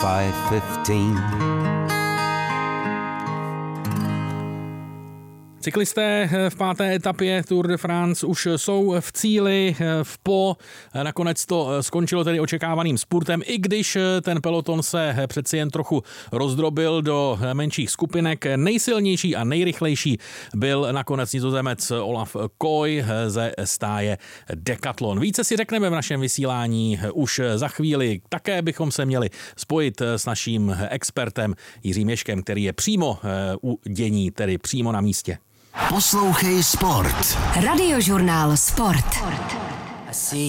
5:15. Cyklisté v páté etapě Tour de France už jsou v cíli, v Po. Nakonec to skončilo tedy očekávaným spurtem, i když ten peloton se přeci jen trochu rozdrobil do menších skupinek. Nejsilnější a nejrychlejší byl nakonec Nizozemec Olaf Koy ze stáje Decathlon. Více si řekneme v našem vysílání už za chvíli. Také bychom se měli spojit s naším expertem Jiřím Ježkem, který je přímo u dění, tedy přímo na místě. Poslouchej Sport. Radiožurnál Sport.